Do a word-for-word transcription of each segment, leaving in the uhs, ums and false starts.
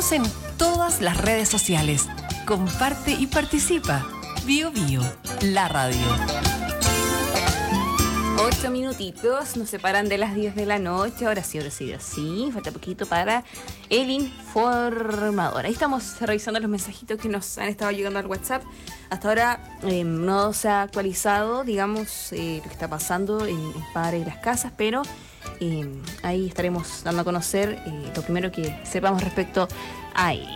Estamos en todas las redes sociales. Comparte y participa. Bio Bio, la radio. Ocho minutitos nos separan de las diez de la noche. Ahora sí, ahora sí, ahora sí. Falta poquito para el informador. Ahí estamos revisando los mensajitos que nos han estado llegando al WhatsApp. Hasta ahora eh, no se ha actualizado, digamos, eh, lo que está pasando en, en Padre de las Casas, pero eh, ahí estaremos dando a conocer eh, lo primero que sepamos respecto a ello.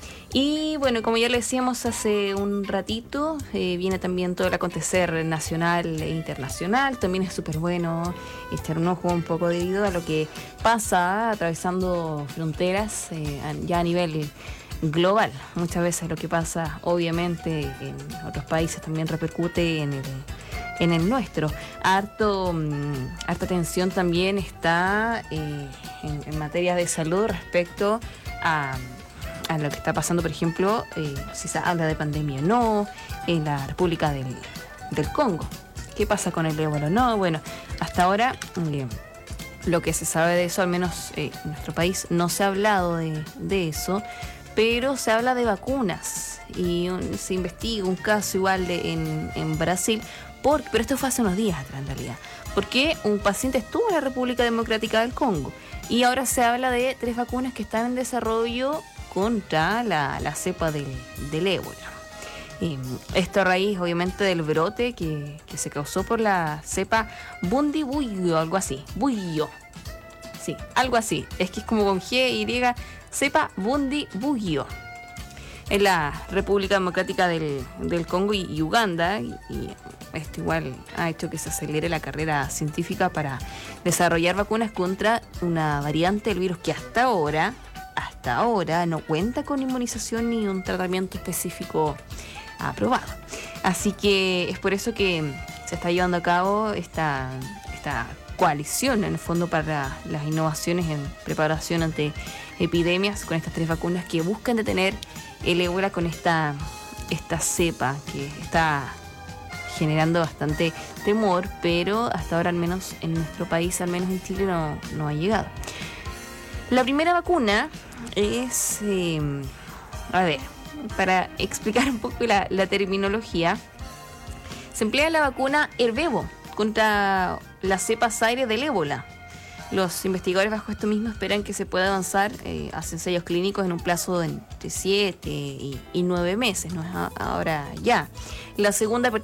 Y bueno, como ya le decíamos hace un ratito, eh, viene también todo el acontecer nacional e internacional. También es súper bueno echar un ojo un poco debido a lo que pasa atravesando fronteras eh, ya a nivel global. Muchas veces lo que pasa obviamente en otros países también repercute en el, en el nuestro. Harto, um, harta atención también está eh, en, en materia de salud respecto a... a lo que está pasando, por ejemplo, eh, si se habla de pandemia o no, en la República del, del Congo. ¿Qué pasa con el ébola? No, bueno, hasta ahora eh, lo que se sabe de eso, al menos eh, en nuestro país, no se ha hablado de, de eso, pero se habla de vacunas y un, se investiga un caso igual de, en, en Brasil, por, pero esto fue hace unos días atrás en realidad, porque un paciente estuvo en la República Democrática del Congo y ahora se habla de tres vacunas que están en desarrollo contra la, la cepa del, del ébola. Eh, esto a raíz, obviamente, del brote que, que se causó por la cepa Bundibugyo, algo así. Bugyo. Sí, algo así. Es que es como con G, Y, cepa Bundibugyo. En la República Democrática del, del Congo y, y Uganda. Y, y esto igual ha hecho que se acelere la carrera científica para desarrollar vacunas contra una variante del virus que hasta ahora... hasta ahora no cuenta con inmunización ni un tratamiento específico aprobado. Así que es por eso que se está llevando a cabo esta, esta coalición, en el fondo, para las innovaciones en preparación ante epidemias con estas tres vacunas que buscan detener el ébola con esta, esta cepa que está generando bastante temor, pero hasta ahora, al menos en nuestro país, al menos en Chile, no, no ha llegado. La primera vacuna es, eh, a ver, para explicar un poco la, la terminología, se emplea la vacuna Ervebo contra la cepa Zaire del ébola. Los investigadores bajo esto mismo esperan que se pueda avanzar eh, hacia ensayos clínicos en un plazo de entre siete y nueve meses, no es ahora ya. La segunda